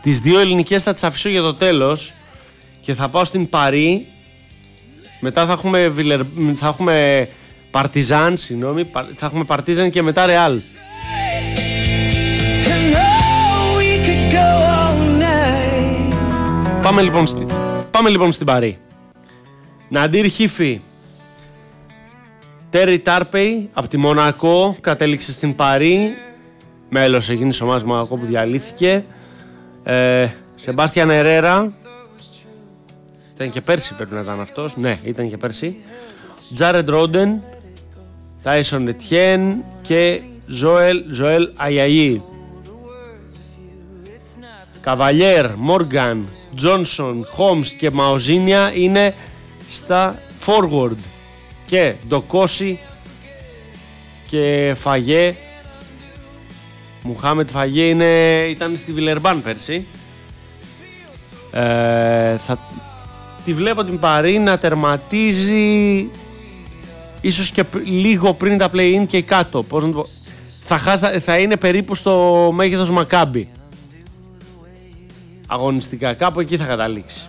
Τις δύο ελληνικές θα τις αφήσω για το τέλος και θα πάω στην Παρί. Μετά θα έχουμε Παρτιζάν, θα έχουμε Παρτίζαν και μετά Ρεάλ. Πάμε λοιπόν στην Παρί. Ναντίρ Χίφη. Τέρι Τάρπεϊ από τη Μονακό κατέληξε στην Παρί. Μέλος εκείνης της ομάδας Μονακό που διαλύθηκε. Σεμπάστιαν Ερέρα. Ήταν και πέρσι, πρέπει να ήταν αυτός. Ναι, ήταν και πέρσι. Τζάρεντ Ρόντεν, Τάισον Ετιέν και Ζωέλ Αγιαγί. Καβαλιέρ, Μόργαν, Τζόνσον, Χόμς και Μαοζίνια είναι στα forward. Και Ντοκόση και Φαγέ. Μουχάμετ Φαγέ ήταν στη Βιλερμπάν πέρσι. Τη βλέπω την Παρί να τερματίζει ίσως και λίγο πριν τα play-in και κάτω. Πώς να το πω. Θα είναι περίπου στο μέγεθος Μακάμπι. Αγωνιστικά κάπου εκεί θα καταλήξει.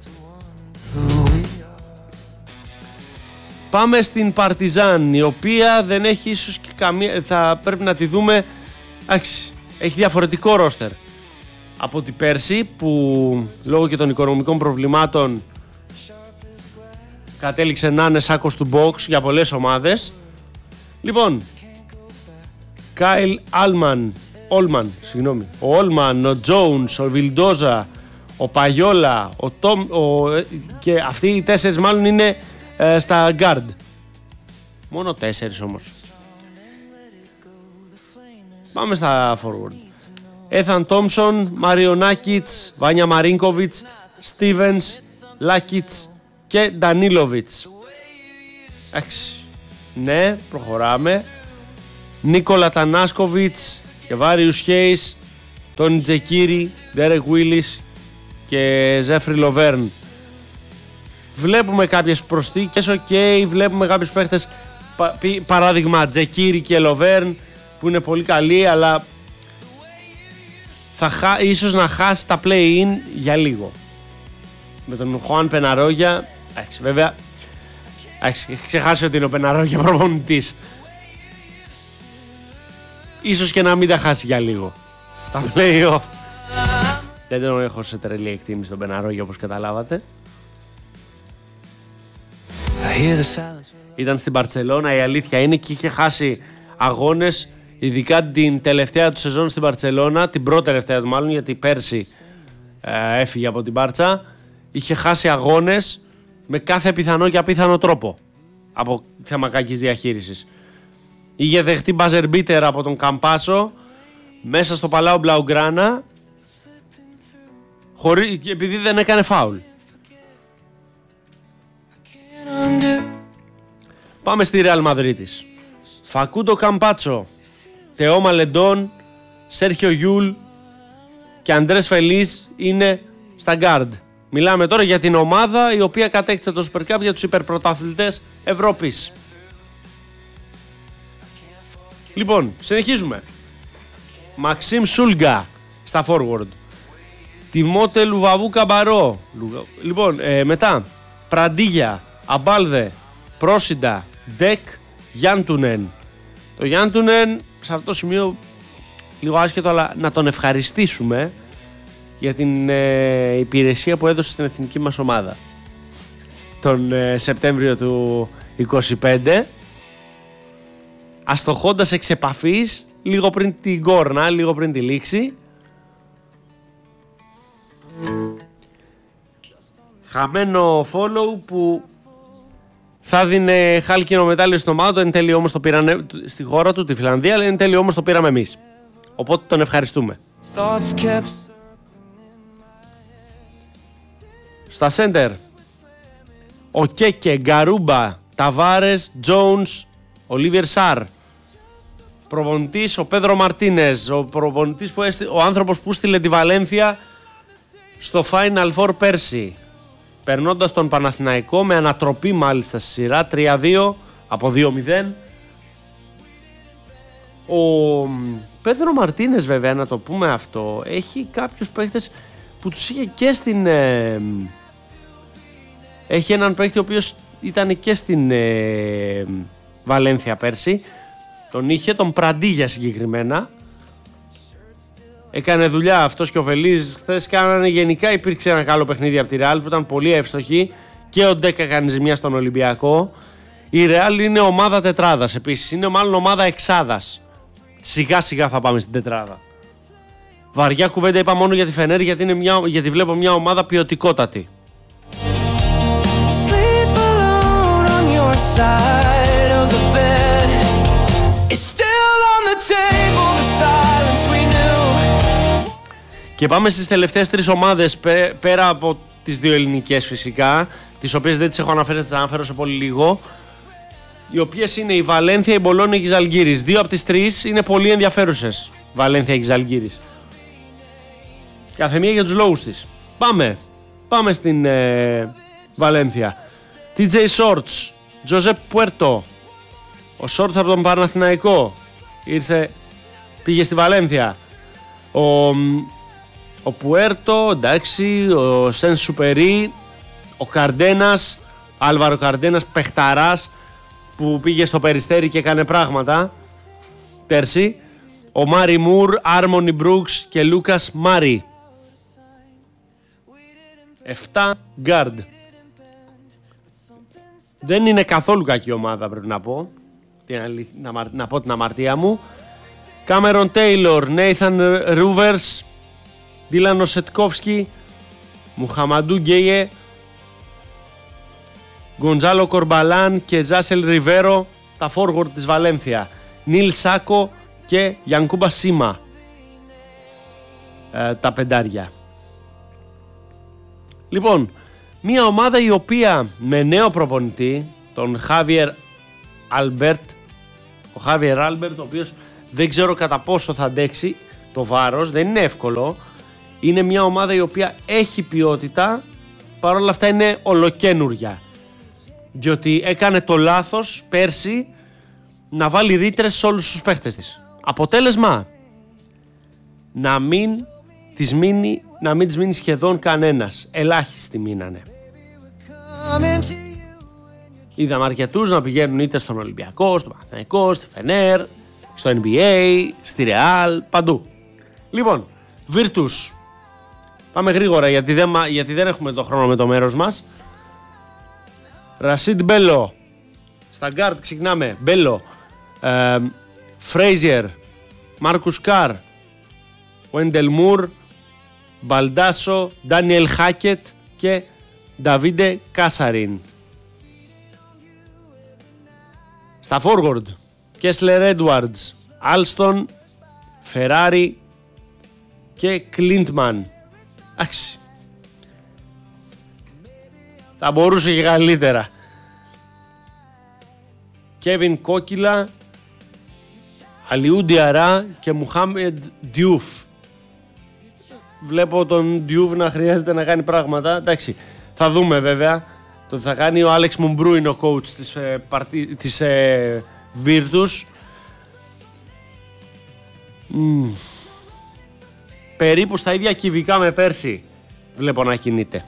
Πάμε στην Παρτιζάν, η οποία δεν έχει ίσως και καμία... Θα πρέπει να τη δούμε... Έχει διαφορετικό ρόστερ από την πέρσι, που λόγω και των οικονομικών προβλημάτων κατέληξε να είναι σάκος του box για πολλές ομάδες. Λοιπόν, Κάιλ ο Όλμαν, ο Τζόουνς, ο Βιλντόζα, ο Παγιόλα, ο Τόμ, και αυτοί οι τέσσερις μάλλον είναι στα guard. Μόνο 4 όμως. Πάμε στα forward. Έθαν Τόμσον, Μαριονάκιτς, Βάνια Μαρίνκοβιτς, Στίβενς, Λάκιτς και Ντανίλοβιτς. Ναι, προχωράμε. Νίκολα Τανάσκοβιτς και Βάριους Χέις, Τόνι Τζεκίρι, Ντέρεκ Βίλις και Ζέφρι Λοβέρν. Βλέπουμε κάποιες προσθήκες, βλέπουμε κάποιους παίχτες, παράδειγμα Τζεκίρι και Λοβέρν, που είναι πολύ καλοί, αλλά ίσως να χάσει τα play-in για λίγο. Με τον Χουάν Πεναρόγια, βέβαια, έχει ξεχάσει ότι είναι ο Πεναρόγια προπονητής. Ίσως και να μην τα χάσει για λίγο τα play-off. Δεν τον έχω σε τρελή εκτίμηση τον Πεναρόγια, όπως καταλάβατε. Ήταν στην Μπαρτσελώνα, η αλήθεια είναι, και είχε χάσει αγώνες, ειδικά την τελευταία του σεζόν στην Μπαρτσελώνα, την πρώτη τελευταία του μάλλον, γιατί πέρσι έφυγε από την Μπάρτσα. Είχε χάσει αγώνες με κάθε πιθανό και απίθανο τρόπο από θέμα κακής διαχείρισης. Είχε δεχτεί buzzer beater από τον Καμπάσο μέσα στο Παλάο Μπλαουγκράνα, επειδή δεν έκανε φάουλ. Πάμε στη Ρεάλ Μαδρίτης. Φακούντο Καμπάτσο, Τεό Μαλεντών, Σέρχιο Γιούλ και Αντρές Φελής είναι στα γκάρντ. Μιλάμε τώρα για την ομάδα η οποία κατέκτησε το Super Cup για τους υπερπρωταθλητές Ευρώπης. Λοιπόν, συνεχίζουμε. Μαξίμ Σούλγκα στα forward. Τιμότε Λουβαβού Καμπαρό. Λοιπόν, μετά Πραντίγια, Αμπάλδε, Πρόσιντα, Ντεκ, Γιάντουνεν. Το Γιάντουνεν σε αυτό το σημείο λίγο άσχετο, αλλά να τον ευχαριστήσουμε για την υπηρεσία που έδωσε στην εθνική μας ομάδα τον Σεπτέμβριο του 25, αστοχώντας εξ επαφής λίγο πριν την κόρνα, λίγο πριν τη λήξη. Χαμένο follow που θα δίνει χάλκινο μετάλλιο στην ομάδα του, εν τέλει όμως το πήραν στη χώρα του, τη Φιλανδία, αλλά εν τέλει όμως το πήραμε εμείς. Οπότε τον ευχαριστούμε. Στα center, ο Κέκε, Γκαρούμπα, Ταβάρες, Τζόουνς, Ολίβιερ Σάρ. Προπονητής ο Πέδρο Μαρτίνες, ο άνθρωπος που στείλε τη Βαλένθια στο Final Four πέρσι, περνώντας τον Παναθηναϊκό με ανατροπή μάλιστα στη σειρά 3-2 από 2-0. Ο Πέδρο Μαρτίνες, βέβαια, να το πούμε αυτό, έχει κάποιους παίχτες που τους είχε και στην... έχει έναν παίχτη ο οποίος ήταν και στην Βαλένθια πέρσι. Τον είχε, τον Πραντίγια συγκεκριμένα. Έκανε δουλειά αυτός και ο Φελίζ. Χθες κάνανε, γενικά υπήρξε ένα καλό παιχνίδι από τη Ρεάλ που ήταν πολύ εύστοχη. Και ο Ντέκα κάνει ζημιά στον Ολυμπιακό. Η Ρεάλ είναι ομάδα τετράδας επίσης. Είναι μάλλον ομάδα εξάδας. Σιγά σιγά θα πάμε στην τετράδα. Βαριά κουβέντα είπα μόνο για τη Φενέρ, γιατί βλέπω μια ομάδα ποιοτικότατη. Και πάμε στις τελευταίες τρεις ομάδες, πέρα από τις δύο ελληνικές φυσικά, τις οποίες δεν τις έχω αναφέρει, θα τις αναφέρω σε πολύ λίγο, οι οποίες είναι η Βαλένθια, η Μπολόνια και η Ζαλγκίρις. Δύο από τις τρεις είναι πολύ ενδιαφέρουσες, Βαλένθια και η Ζαλγκίρις. Καθεμία για τους λόγους της. Πάμε στην Βαλένθια. TJ Shorts, Τζοζέπ Πουέρτο. Ο Shorts από τον Παναθηναϊκό πήγε στη Βαλένθια. Ο Πουέρτο, εντάξει, ο Σεν Σουπερί, ο Καρντένας, Άλβαρο Καρντένας, παιχταράς που πήγε στο Περιστέρι και έκανε πράγματα πέρσι. Ο Μάρι Μουρ, Άρμονι Μπρούξ και Λούκας Μάρι. 7 γκάρντ. Δεν είναι καθόλου κακή ομάδα, πρέπει να πω. Να πω την αμαρτία μου. Κάμερον Τέιλορ, Νέιθαν Ρούβερς, Ντίλαν Οσετκόφσκι, Μουχαμαντού Γκέιε, Γκοντζάλο Κορμπαλάν και Ζάσελ Ριβέρο, τα forward της Βαλένθια. Νίλ Σάκο και Γιανκούμπα Σίμα, τα πεντάρια. Λοιπόν, μια ομάδα η οποία με νέο προπονητή, τον Χάβιερ Άλμπερτ, ο Χάβιερ Άλμπερτ, ο οποίος δεν ξέρω κατά πόσο θα αντέξει το βάρος, δεν είναι εύκολο. Είναι μια ομάδα η οποία έχει ποιότητα, παρόλα αυτά είναι ολοκένουρια. Διότι έκανε το λάθος πέρσι να βάλει ρήτρες σε όλους τους παίχτες της. Αποτέλεσμα, να μην τις μείνει σχεδόν κανένας. Ελάχιστοι μείνανε. Είδαμε αρκετούς να πηγαίνουν είτε στον Ολυμπιακό, στον Παναθηναϊκό, στη Φενέρ, στο NBA, στη Ρεάλ, παντού. Λοιπόν, Virtus. Πάμε γρήγορα γιατί δεν έχουμε το χρόνο με το μέρος μας. Ρασίντ Μπέλο. Στα γκάρτ ξεκινάμε. Μπέλο, Φρέιζερ, Μάρκους Καρ, Βέντελ Μουρ, Μπαλντάσο, Ντάνιελ Χάκετ και Νταβίντε Κάσαριν. Στα forward, Κέσλερ Έντουαρντς, Άλστον, Φεράρι και Κλίντμαν. Εντάξει, θα μπορούσε και καλύτερα. Κέβιν Κόκκιλα, Αλιού Ντιαρά και Μουχάμεντ Ντιούφ. Βλέπω τον Ντιούφ να χρειάζεται να κάνει πράγματα. Εντάξει, θα δούμε βέβαια το ότι θα κάνει. Ο Άλεξ Μουμπρού είναι ο coach της Virtus. Περίπου στα ίδια κυβικά με πέρσι βλέπω να κινείται.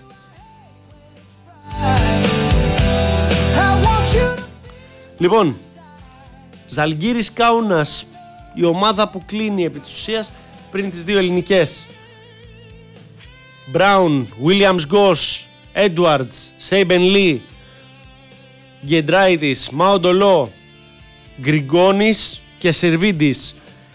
Λοιπόν, Ζαλγκίρις Κάουνας, η ομάδα που κλείνει επί της ουσίας πριν τις δύο ελληνικές. Μπράουν, Williams Γκος, Έντουαρντς, Σέιμπεν Λί, Γκεντράιτης, Μαοντολό, Γκριγκόνης και Σερβίντης.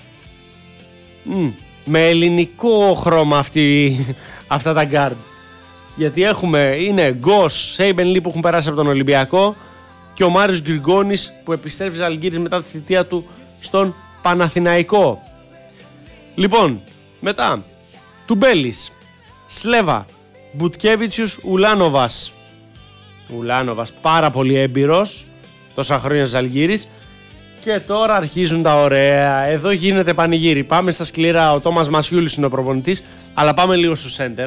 Με ελληνικό χρώμα αυτά τα γκάρντ. Γιατί είναι Γκος, Σέιμπεν Λί που έχουν περάσει από τον Ολυμπιακό και ο Μάριος Γκριγκόνης που επιστρέφει Ζαλγκίρις μετά τη θητεία του στον Παναθηναϊκό. Λοιπόν, μετά Τουμπέλης, Σλέβα, Μπουτκέβιτσιους, Ουλάνοβας, πάρα πολύ έμπειρος, τόσα χρόνια Ζαλγκίρις. Και τώρα αρχίζουν τα ωραία. Εδώ γίνεται πανηγύρι. Πάμε στα σκληρά. Ο Τόμας Μασιούλης είναι ο προπονητής, αλλά πάμε λίγο στο σέντερ.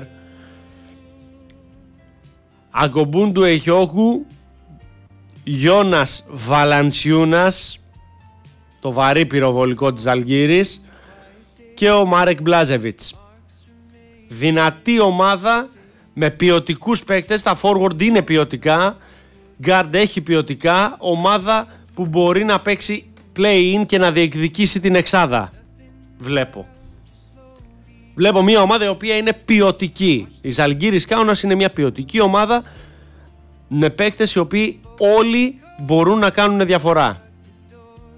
Αγκομπούντου Εχιόγου, Γιώνας Βαλαντσιούνας. το βαρύ πυροβολικό της Ζαλγκίρης, και ο Μάρεκ Μπλάζεβιτς. Δυνατή ομάδα με ποιοτικούς παίκτες, τα forward είναι ποιοτικά, guard έχει ποιοτικά, ομάδα που μπορεί να παίξει play-in και να διεκδικήσει την εξάδα. Βλέπω μια ομάδα η οποία είναι ποιοτική. Η Ζαλγκίρις Κάουνας είναι μια ποιοτική ομάδα με παίκτες οι οποίοι όλοι μπορούν να κάνουν διαφορά.